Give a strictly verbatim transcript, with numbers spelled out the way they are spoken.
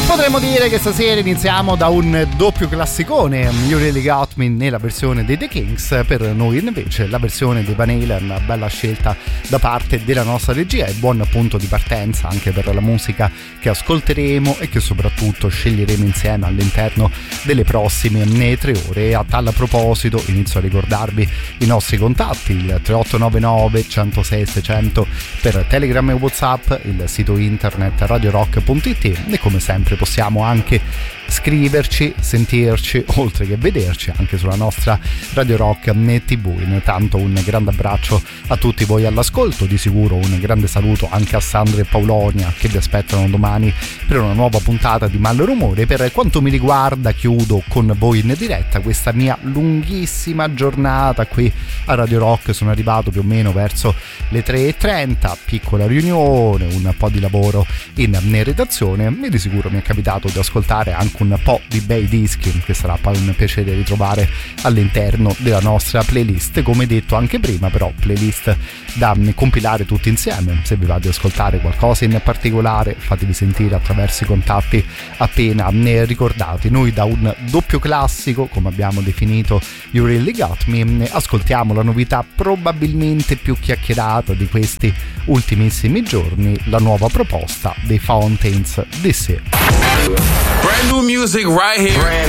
Potremmo dire che stasera iniziamo da un doppio classicone, You Really Got Me nella versione dei The Kings, per noi invece la versione dei Van Halen, una bella scelta da parte della nostra regia e buon punto di partenza anche per la musica che ascolteremo e che soprattutto sceglieremo insieme all'interno delle prossime tre ore. A tal proposito inizio a ricordarvi i nostri contatti, il tre otto nove nove, centosei, seicento per Telegram e WhatsApp, il sito internet radio rock punto it e come sempre possiamo anche scriverci, sentirci, oltre che vederci anche sulla nostra Radio Rock tivù. Intanto un grande abbraccio a tutti voi all'ascolto, di sicuro un grande saluto anche a Sandra e Paulonia che vi aspettano domani per una nuova puntata di Malrumore. Per quanto mi riguarda chiudo con voi in diretta questa mia lunghissima giornata qui a Radio Rock. Sono arrivato più o meno verso le tre e trenta, piccola riunione, un po' di lavoro in redazione e di sicuro mi è capitato di ascoltare anche un po' di bei dischi che sarà poi un piacere ritrovare all'interno della nostra playlist. Come detto anche prima, però playlist da compilare tutti insieme. Se vi va di ascoltare qualcosa in particolare fatevi sentire attraverso i contatti appena ne ricordati. Noi da un doppio classico, come abbiamo definito You Really Got Me, ascoltiamo la novità probabilmente più chiacchierata di questi ultimissimi giorni, la nuova proposta dei Fountains D C. Brand new music right here. Brand